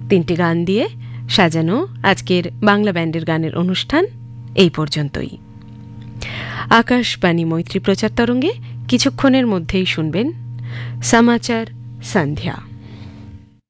তিনটি গান দিয়ে সাজানো আজকের বাংলা ব্যান্ডের গানের অনুষ্ঠান এই পর্যন্তই। আকাশবাণী মৈত্রী প্রচার তরঙ্গে কিছুক্ষণের মধ্যেই শুনবেন সমাচার সন্ধ্যা।